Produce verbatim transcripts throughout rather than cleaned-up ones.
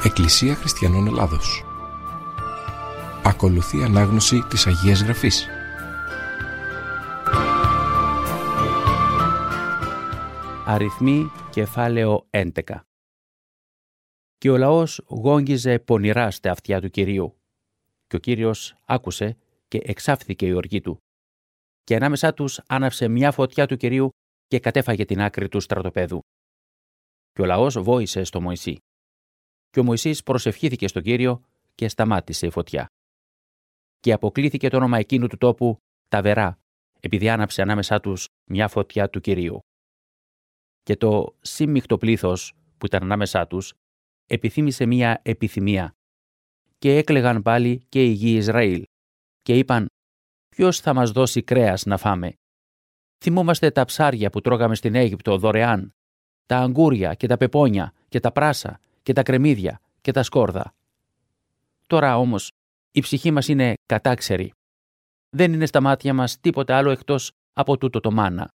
Εκκλησία Χριστιανών Ελλάδος. Ακολουθεί ανάγνωση της Αγίας Γραφής. Αριθμοί κεφάλαιο έντεκα. Και ο λαός γόγγιζε πονηρά στα αυτιά του Κυρίου. Και ο Κύριος άκουσε και εξάφθηκε η οργή του. Και ανάμεσά τους άναψε μια φωτιά του Κυρίου και κατέφαγε την άκρη του στρατοπέδου. Και ο λαός βόησε στο Μωυσή. Και ο Μωυσής προσευχήθηκε στον Κύριο και σταμάτησε η φωτιά. Και αποκλήθηκε το όνομα εκείνου του τόπου Ταβερά, επειδή άναψε ανάμεσά τους μια φωτιά του Κυρίου. Και το σύμμιχτο πλήθος που ήταν ανάμεσά τους επιθύμησε μια επιθυμία. Και έκλαιγαν πάλι και οι γη Ισραήλ. Και είπαν: ποιος θα μας δώσει κρέας να φάμε? Θυμούμαστε τα ψάρια που τρώγαμε στην Αίγυπτο δωρεάν, τα αγκούρια και τα πεπόνια και τα πράσα και τα κρεμμύδια και τα σκόρδα. Τώρα όμως η ψυχή μας είναι κατάξερη. Δεν είναι στα μάτια μας τίποτε άλλο εκτός από τούτο το μάνα.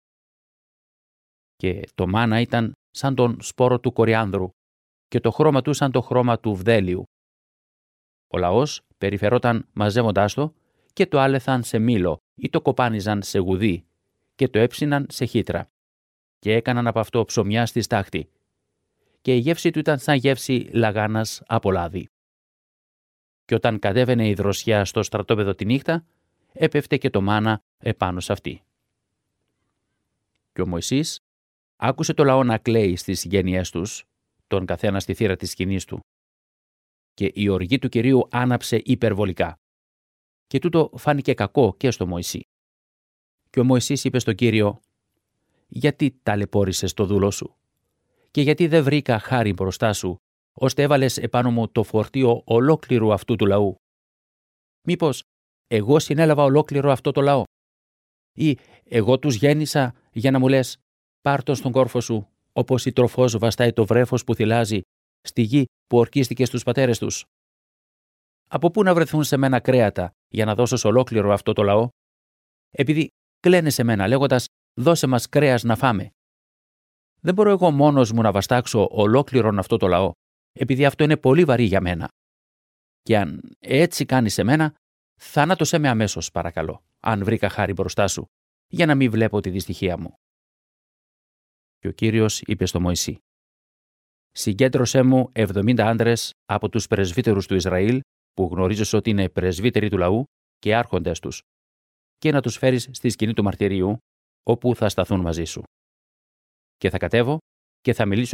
Και το μάνα ήταν σαν τον σπόρο του κοριάνδρου και το χρώμα του σαν το χρώμα του βδέλιου. Ο λαός περιφερόταν μαζεύοντάς το και το άλεθαν σε μήλο ή το κοπάνιζαν σε γουδί και το έψιναν σε χύτρα και έκαναν από αυτό ψωμιά στη στάχτη και η γεύση του ήταν σαν γεύση λαγάνας από λάδι. Και όταν κατέβαινε η δροσιά στο στρατόπεδο τη νύχτα, έπεφτε και το μάνα επάνω σε αυτή. Και ο Μωυσής άκουσε το λαό να κλαίει στις γένειές τους, τον καθένα στη θύρα της σκηνής του. Και η οργή του Κυρίου άναψε υπερβολικά. Και τούτο φάνηκε κακό και στο Μωυσή. Και ο Μωυσής είπε στον Κύριο: γιατί ταλαιπώρησες το δούλο σου? Και γιατί δεν βρήκα χάρη μπροστά σου, ώστε έβαλες επάνω μου το φορτίο ολόκληρου αυτού του λαού? Μήπως εγώ συνέλαβα ολόκληρο αυτό το λαό? Ή εγώ τους γέννησα για να μου λες: πάρ' τον στον κόρφο σου, όπως η τροφός βαστάει το βρέφος που θυλάζει στη γη που ορκίστηκε στους πατέρες τους? Από πού να βρεθούν σε μένα κρέατα για να δώσω σε ολόκληρο αυτό το λαό? Επειδή κλαίνε σε μένα λέγοντας: δώσε μας κρέας να φάμε. Δεν μπορώ εγώ μόνος μου να βαστάξω ολόκληρον αυτό το λαό, επειδή αυτό είναι πολύ βαρύ για μένα. Και αν έτσι κάνεις σε μένα, θάνατωσέ με αμέσως, παρακαλώ, αν βρήκα χάρη μπροστά σου, για να μην βλέπω τη δυστυχία μου. Και ο Κύριος είπε στο Μωυσή: συγκέντρωσέ μου εβδομήντα άντρες από τους πρεσβύτερους του Ισραήλ, που γνωρίζεις ότι είναι πρεσβύτεροι του λαού και άρχοντες τους, και να τους φέρεις στη σκηνή του μαρτυρίου, όπου θα σταθούν μαζί σου. Και θα κατέβω και θα μιλήσω